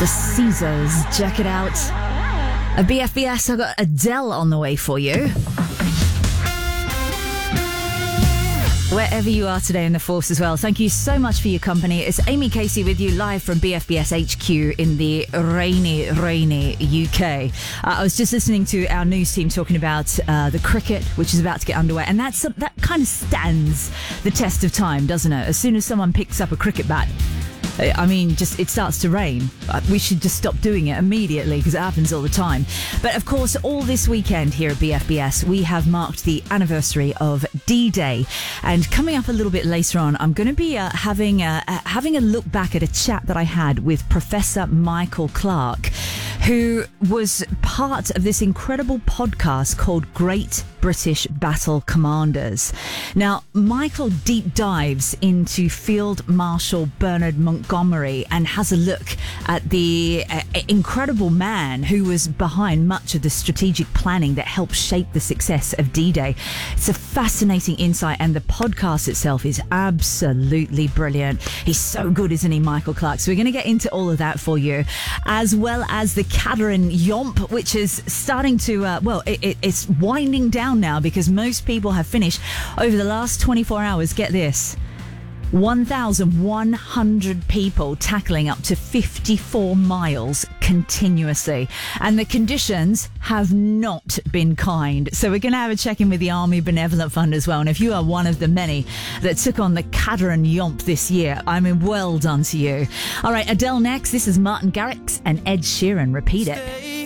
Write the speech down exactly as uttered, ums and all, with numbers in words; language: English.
The Caesars, check it out. A B F B S, I've got Adele on the way for you. Wherever you are today in the force as well, thank you so much for your company. It's Amy Casey with you live from B F B S H Q in the rainy, rainy U K. Uh, I was just listening to our news team talking about uh, the cricket, which is about to get underway, and that's that kind of stands the test of time, doesn't it? As soon as someone picks up a cricket bat, I mean, just it starts to rain. We should just stop doing it immediately because it happens all the time. But of course, all this weekend here at B F B S, we have marked the anniversary of D-Day. And coming up a little bit later on, I'm going to be uh, having, a, uh, having a look back at a chat that I had with Professor Michael Clarke, who was part of this incredible podcast called Great British Battle Commanders. Now, Michael deep dives into Field Marshal Bernard Montgomery and has a look at the uh, incredible man who was behind much of the strategic planning that helped shape the success of D-Day. It's a fascinating insight, and the podcast itself is absolutely brilliant. He's so good, isn't he, Michael Clarke? So we're going to get into all of that for you, as well as the Cateran Yomp, which is starting to, uh, well, it, it, it's winding down now because most people have finished over the last twenty-four hours. Get this. one thousand one hundred people tackling up to fifty-four miles continuously. And the conditions have not been kind. So we're going to have a check-in with the Army Benevolent Fund as well. And if you are one of the many that took on the Cateran Yomp this year, I mean, well done to you. All right, Adele next. This is Martin Garrix and Ed Sheeran. Repeat it.